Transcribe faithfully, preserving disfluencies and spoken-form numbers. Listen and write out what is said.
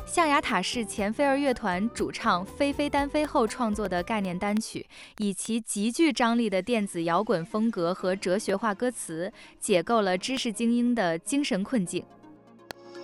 象牙塔是前飞儿乐团主唱菲菲单飞后创作的概念单曲，以其极具张力的电子摇滚风格和哲学化歌词，解构了知识精英的精神困境。